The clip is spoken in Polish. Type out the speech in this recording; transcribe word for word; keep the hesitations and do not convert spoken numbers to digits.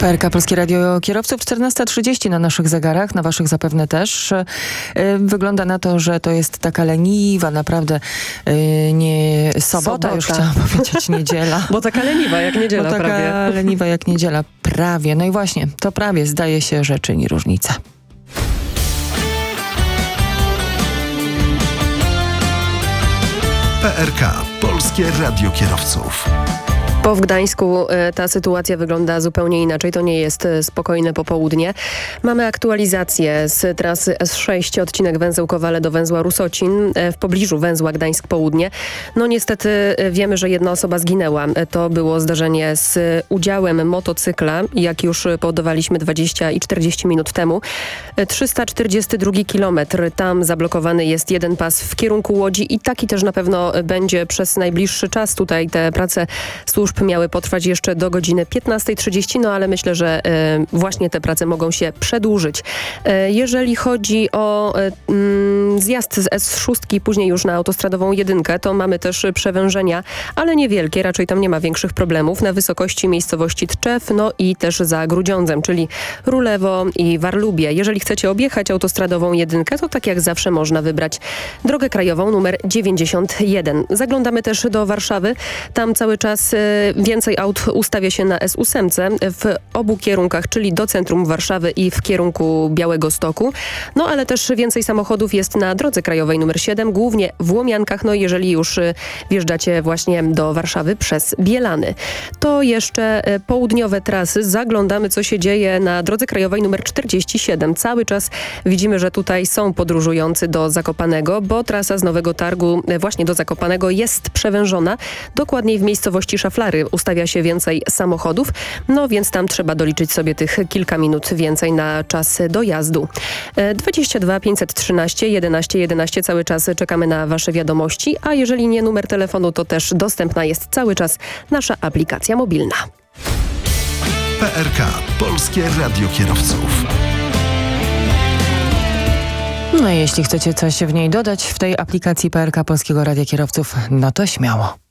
P R K Polskie Radio Kierowców, czternasta trzydzieści na naszych zegarach, na waszych zapewne też. Wygląda na to, że to jest taka leniwa, naprawdę nie sobota, Sobota. już chciałam powiedzieć niedziela. Bo taka leniwa jak niedziela Bo taka prawie. leniwa jak niedziela prawie. No i właśnie, to prawie zdaje się, że czyni różnicę. P R K Polskie Radio Kierowców. Bo w Gdańsku e, ta sytuacja wygląda zupełnie inaczej. To nie jest e, spokojne popołudnie. Mamy aktualizację z trasy S sześć, odcinek węzeł Kowale do węzła Rusocin e, w pobliżu węzła Gdańsk Południe. No niestety e, wiemy, że jedna osoba zginęła. E, to było zdarzenie z udziałem motocykla, jak już podawaliśmy dwadzieścia i czterdzieści minut temu. E, trzysta czterdziesty drugi kilometr. Tam zablokowany jest jeden pas w kierunku Łodzi i taki też na pewno będzie przez najbliższy czas. Tutaj te prace służb miały potrwać jeszcze do godziny piętnastej trzydzieści, no ale myślę, że e, właśnie te prace mogą się przedłużyć. E, jeżeli chodzi o e, mm, zjazd z S sześć, później już na autostradową jedynkę, to mamy też przewężenia, ale niewielkie, raczej tam nie ma większych problemów, na wysokości miejscowości Tczew, no i też za Grudziądzem, czyli Rulewo i Warlubie. Jeżeli chcecie objechać autostradową jedynkę, to tak jak zawsze można wybrać drogę krajową numer dziewięćdziesiąt jeden. Zaglądamy też do Warszawy. Tam cały czas e, więcej aut ustawia się na S osiem w obu kierunkach, czyli do centrum Warszawy i w kierunku Białegostoku. No ale też więcej samochodów jest na drodze krajowej numer siedem, głównie w Łomiankach, no jeżeli już wjeżdżacie właśnie do Warszawy przez Bielany. To jeszcze południowe trasy. Zaglądamy, co się dzieje na drodze krajowej numer czterdzieści siedem. Cały czas widzimy, że tutaj są podróżujący do Zakopanego, bo trasa z Nowego Targu właśnie do Zakopanego jest przewężona, dokładniej w miejscowości Szaflary ustawia się więcej samochodów, no więc tam trzeba doliczyć sobie tych kilka minut więcej na czas dojazdu. dwadzieścia dwa pięćset trzynaście jedenaście jedenaście, cały czas czekamy na wasze wiadomości, a jeżeli nie numer telefonu, to też dostępna jest cały czas nasza aplikacja mobilna. P R K Polskie Radio Kierowców. No i jeśli chcecie coś w niej dodać, w tej aplikacji P R K Polskiego Radia Kierowców, no to śmiało.